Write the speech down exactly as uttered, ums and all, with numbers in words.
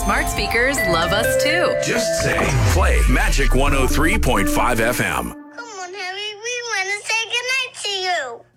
smart speakers love us too. Just say, play Magic one oh three point five F M. Come on, Harry. We want to say goodnight to you.